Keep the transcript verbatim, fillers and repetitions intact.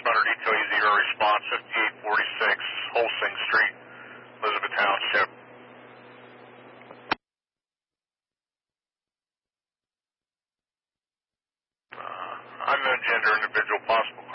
hundred detail, easy air response, fifty-eight forty-six, Holsing Street, Elizabeth Township. Uh, unknown gender individual, possible